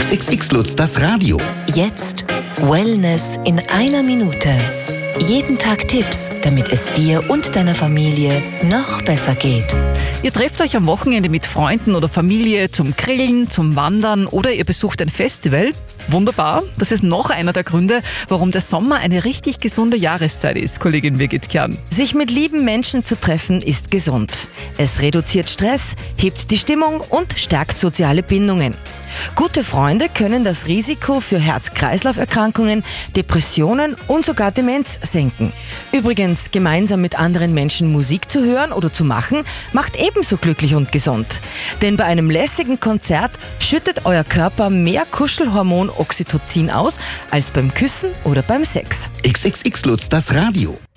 XXX Lutz, das Radio. Jetzt Wellness in einer Minute. Jeden Tag Tipps, damit es dir und deiner Familie noch besser geht. Ihr trefft euch am Wochenende mit Freunden oder Familie zum Grillen, zum Wandern oder ihr besucht ein Festival. Wunderbar, das ist noch einer der Gründe, warum der Sommer eine richtig gesunde Jahreszeit ist, Kollegin Birgit Kern. Sich mit lieben Menschen zu treffen ist gesund. Es reduziert Stress, hebt die Stimmung und stärkt soziale Bindungen. Gute Freunde können das Risiko für Herz-Kreislauf-Erkrankungen, Depressionen und sogar Demenz senken. Übrigens, gemeinsam mit anderen Menschen Musik zu hören oder zu machen, macht ebenso glücklich und gesund. Denn bei einem lässigen Konzert schüttet euer Körper mehr Kuschelhormon Oxytocin aus als beim Küssen oder beim Sex. XXX Lutz, das Radio.